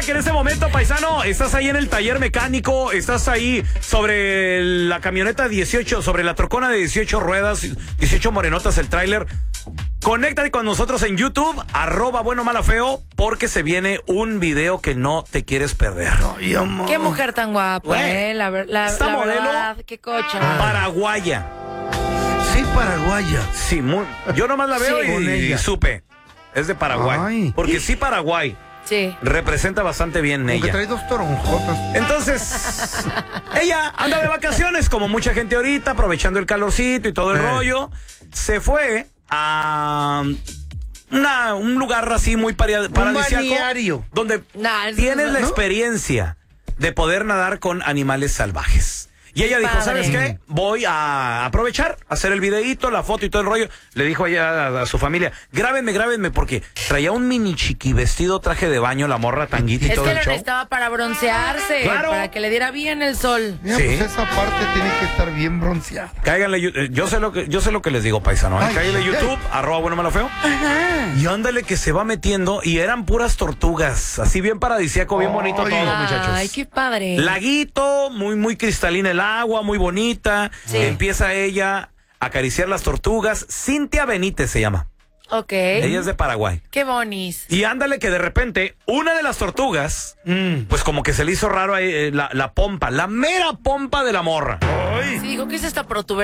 que en este momento, paisano, estás ahí en el taller mecánico, estás ahí sobre la camioneta 18, sobre la trocona de 18 ruedas, 18 morenotas, el tráiler. Conéctate con nosotros en YouTube, @buenomalafeo, porque se viene un video que no te quieres perder. Ay, amor. Qué mujer tan guapa, Esta la modelo verdad, qué cocha. paraguaya. Sí, paraguaya. Sí, yo nomás la veo Sí. y supe. Es de Paraguay. Ay. Porque sí, Paraguay Sí. representa bastante bien Aunque ella. trae 2 toronjotas. Entonces, ella anda de vacaciones, como mucha gente ahorita, aprovechando el calorcito y todo el rollo. Se fue a un lugar así muy paradisíaco, balneario. donde Nah, eso tienes no- la ¿no? experiencia de poder nadar con animales salvajes. Y ella dijo, Padre. ¿sabes qué? Voy a aprovechar, hacer el videíto, la foto y todo el rollo. Le dijo allá a su familia, grábenme, porque traía un mini chiqui vestido, traje de baño, la morra, tanguita y Es todo que el lo show. necesitaba para broncearse, Claro. para que le diera bien el sol. Mira, Sí. pues esa parte tiene que estar bien bronceada. Cáiganle, yo sé lo que les digo, paisano. Ay, Cáiganle ay, YouTube, @buenomalafeo. Y ándale que se va metiendo y eran puras tortugas, así bien paradisíaco, bien bonito Ay. todo, muchachos. Ay, qué padre. Laguito, muy cristalina el agua, muy bonita. Sí. Empieza ella a acariciar las tortugas. Cintia Benítez se llama. Ok. Ella es de Paraguay. Qué bonis. Y ándale que de repente una de las tortugas, pues como que se le hizo raro ahí, la pompa, la mera pompa de la morra. Sí, dijo, ¿qué es esta protuberancia?